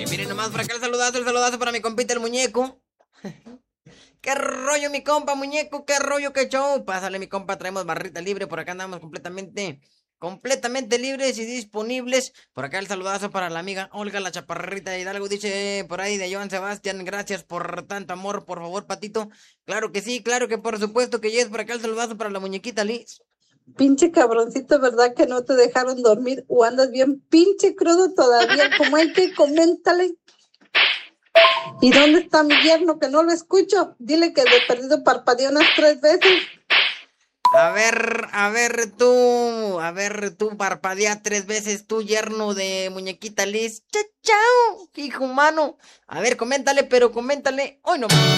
Miren nomás por acá el saludazo para mi compita el muñeco. ¿Qué rollo, mi compa, muñeco? ¿Qué rollo, qué show? Pásale, mi compa, traemos barrita libre. Por acá andamos completamente libres y disponibles. Por acá el saludazo para la amiga Olga, la chaparrita de Hidalgo. Dice por ahí de Joan Sebastián, gracias por tanto amor, por favor, Patito. Claro que sí, claro que por supuesto que yes. Por acá el saludazo para la muñequita Liz. Pinche cabroncito, ¿verdad que no te dejaron dormir o andas bien pinche crudo todavía? Como hay que coméntale. ¿Y dónde está mi yerno que no lo escucho? Dile que de perdido parpadeó unas 3 veces. A ver tú, parpadea 3 veces, tú, yerno de muñequita Liz. Chao, chao, hijo humano. A ver, coméntale, pero coméntale. Hoy no más.